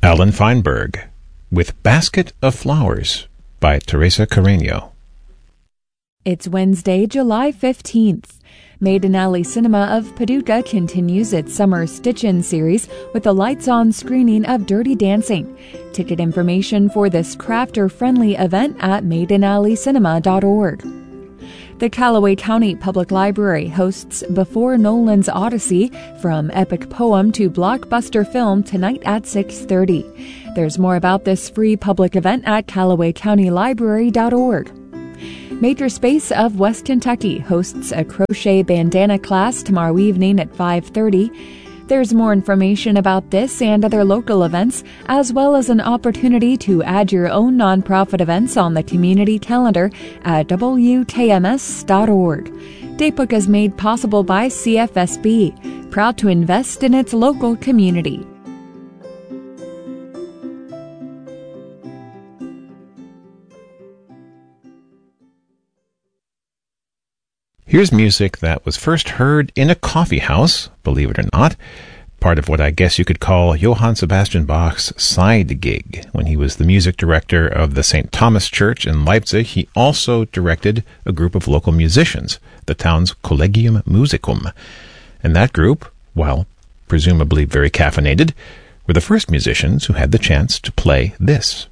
Alan Feinberg with Basket of Flowers by Teresa Carreño. It's Wednesday, July 15th. Maiden Alley Cinema of Paducah continues its summer Stitch-In series with a lights-on screening of Dirty Dancing. Ticket information for this crafter-friendly event at maidenalleycinema.org. The Callaway County Public Library hosts Before Nolan's Odyssey, from epic poem to blockbuster film, tonight at 6:30. There's more about this free public event at callawaycountylibrary.org. Makerspace of West Kentucky hosts a crochet bandana class tomorrow evening at 5:30. There's more information about this and other local events, as well as an opportunity to add your own nonprofit events on the community calendar at wkms.org. Daybook is made possible by CFSB, proud to invest in its local community. Here's music that was first heard in a coffee house, believe it or not, part of what I guess you could call Johann Sebastian Bach's side gig. When he was the music director of the St. Thomas Church in Leipzig, he also directed a group of local musicians, the town's Collegium Musicum. And that group, while presumably very caffeinated, were the first musicians who had the chance to play this.